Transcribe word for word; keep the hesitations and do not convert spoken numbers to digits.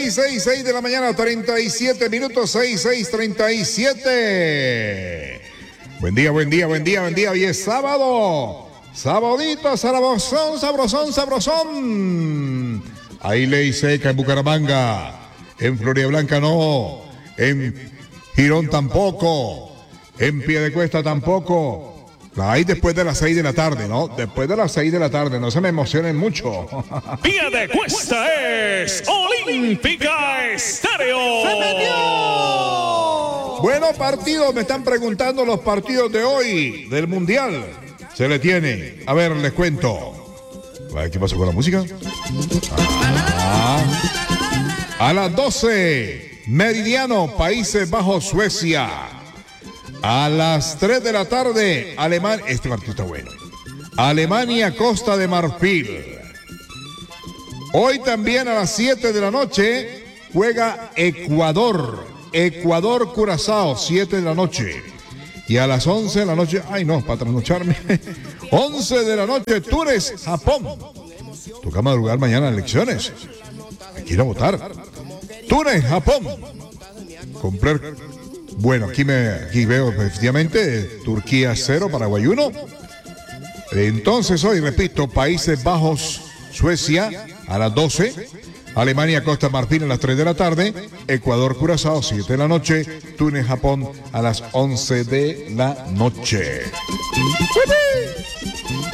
seis, seis, seis de la mañana, treinta y siete minutos, seis, seis, treinta y siete. Buen día, buen día, buen día, buen día. Hoy es sábado. Sabadito, sabrosón, sabrosón, sabrosón. Ahí ley seca en Bucaramanga. En Floridablanca no. En Girón tampoco. En Piedecuesta tampoco. La hay después de las seis de la tarde, ¿no? Después de las seis de la tarde, no se me emocionen mucho. Piedecuesta es Olímpica Estéreo. ¡Se metió! Buenos partidos, me están preguntando los partidos de hoy del Mundial. Se le tiene. A ver, les cuento. ¿Qué pasó con la música? Ah. A las doce, Meridiano, Países Bajos, Suecia. A las tres de la tarde, Alemania. Este partido está bueno. Alemania, Costa de Marfil. Hoy también a las siete de la noche juega Ecuador. Ecuador, Curazao, siete de la noche. Y a las once de la noche, ay no, para trasnocharme. once de la noche, Túnez, Japón. Toca madrugar mañana en elecciones. Hay que ir a votar. Túnez, Japón. Comprar. Bueno, aquí, me, aquí veo efectivamente Turquía cero, Paraguay uno. Entonces hoy, repito, Países Bajos, Suecia a las doce. Alemania, Costa de Marfil a las tres de la tarde. Ecuador, Curazao, siete de la noche. Túnez, Japón a las once de la noche.